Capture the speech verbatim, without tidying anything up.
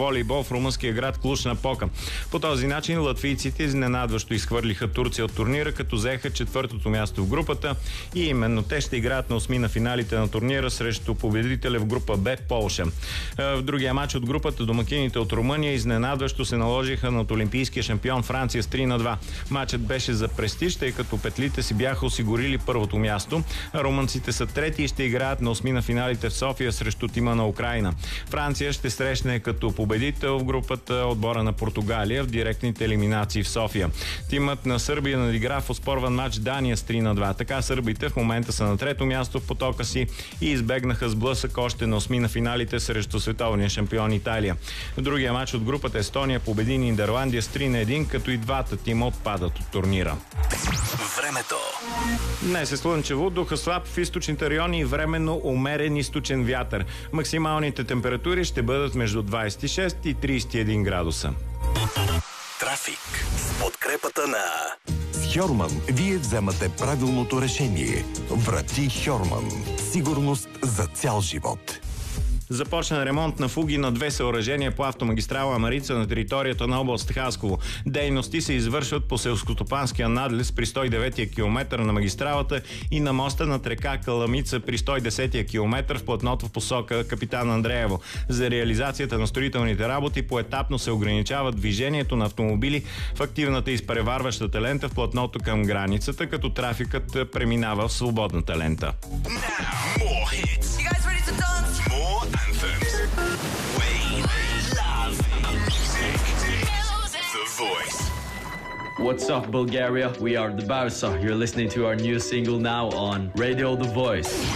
волейбол в румънския град Клуж-Напока. По този начин латвийците изненадващо изхвърлиха Турция от турнира, като заеха четвъртото място в групата и именно те ще играят на осми на финалите на турнира срещу победителя в група Б Полша. В другия матч от групата домакините от Румъния изненадващо се наложиха над олимпийския шампион Франция с три на два. Матчът беше за престиж, тъй като петлите си бяха осигурили първото място. Румънците са трети и ще играят на осми на финалите в София срещу тима на Украйна. Франция ще срещне като победител в групата отбора на Португалия в директните елиминации в София. Тимът на Сърбия надигра в оспорван матч Дания с три на два. Така сърбите в момента са на трето място в потока си и избегнаха сблъсък още на осми на финалите срещу световния шампион Италия. В другия матч от групата Естония победи Нидерландия с три на едно, като и двата тима отпадат от турнира. Времето. Днес е слънчево, духа слаб в източните райони и временно умерен източен вятър. Максималните температури ще бъдат между двадесет и шест и тридесет и един градуса. Трафик с подкрепата на С Хьорман вие вземате правилното решение. Врати Хьорман. Сигурност за цял живот. Започна ремонт на фуги на две съоръжения по автомагистрала Марица на територията на област Хасково. Дейности се извършват по селскостопанския надлез при сто и деветия километър на магистралата и на моста над река Каламица при сто и десетия километър в платното в посока Капитан Андреево. За реализацията на строителните работи поетапно се ограничава движението на автомобили в активната и изпреварващата лента в платното към границата, като трафикът преминава в свободната лента. What's up, Bulgaria? We are the Barca. You're listening to our new single now on Radio The Voice.